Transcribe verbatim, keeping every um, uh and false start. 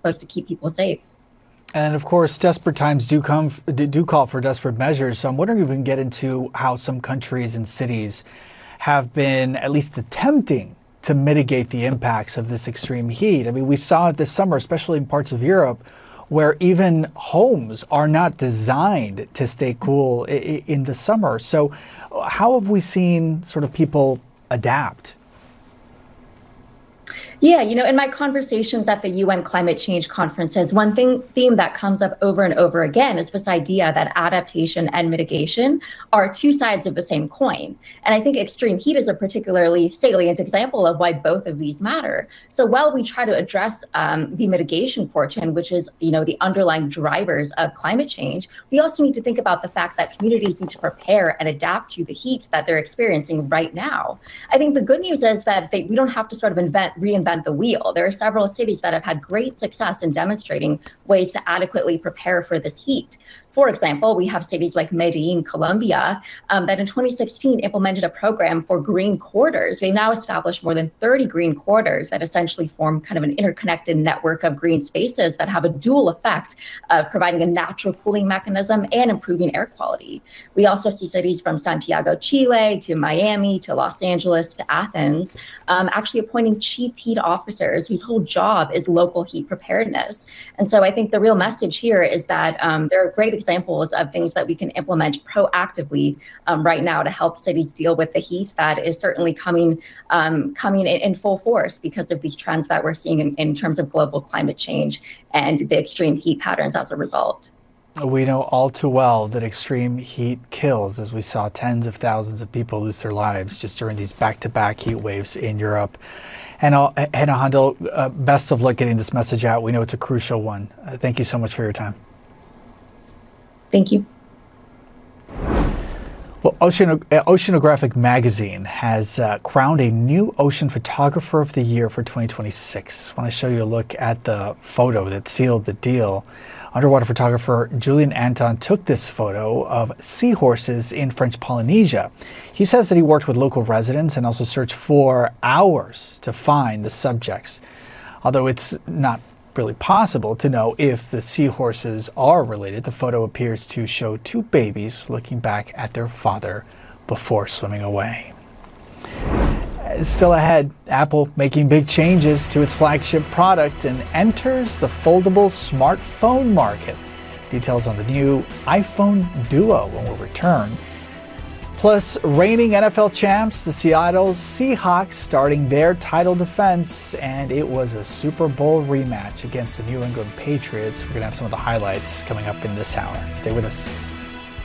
supposed to keep people safe. And of course, desperate times do come do call for desperate measures. So I'm wondering if we can get into how some countries and cities have been at least attempting to mitigate the impacts of this extreme heat. I mean, we saw it this summer, especially in parts of Europe, where even homes are not designed to stay cool in the summer. So how have we seen sort of people adapt? Yeah, you know, in my conversations at the U N climate change conferences, one thing theme that comes up over and over again is this idea that adaptation and mitigation are two sides of the same coin. And I think extreme heat is a particularly salient example of why both of these matter. So while we try to address um, the mitigation portion, which is, you know, the underlying drivers of climate change, we also need to think about the fact that communities need to prepare and adapt to the heat that they're experiencing right now. I think the good news is that they, we don't have to sort of invent, reinvent the wheel. There are several cities that have had great success in demonstrating ways to adequately prepare for this heat. For example, we have cities like Medellin, Colombia, um, that in twenty sixteen implemented a program for green corridors. They've now established more than thirty green corridors that essentially form kind of an interconnected network of green spaces that have a dual effect of providing a natural cooling mechanism and improving air quality. We also see cities from Santiago, Chile, to Miami, to Los Angeles, to Athens, um, actually appointing chief heat officers whose whole job is local heat preparedness. And so I think the real message here is that um, there are great examples of things that we can implement proactively um, right now to help cities deal with the heat that is certainly coming um, coming in, in full force because of these trends that we're seeing in, in terms of global climate change and the extreme heat patterns as a result. We know all too well that extreme heat kills, as we saw tens of thousands of people lose their lives just during these back-to-back heat waves in Europe. And uh, Hannah Handel, uh, best of luck getting this message out. We know it's a crucial one. Uh, thank you so much for your time. Thank you. Well, Ocean, Oceanographic Magazine has uh, crowned a new ocean photographer of the year for twenty twenty-six. I want to show you a look at the photo that sealed the deal. Underwater photographer Julian Anton took this photo of seahorses in French Polynesia. He says that he worked with local residents and also searched for hours to find the subjects. Although it's not really possible to know if the seahorses are related, the photo appears to show two babies looking back at their father before swimming away. Still ahead, Apple making big changes to its flagship product and enters the foldable smartphone market. Details on the new iPhone Duo when we'll return. Plus, reigning N F L champs, the Seattle Seahawks, starting their title defense, and it was a Super Bowl rematch against the New England Patriots. We're going to have some of the highlights coming up in this hour. Stay with us.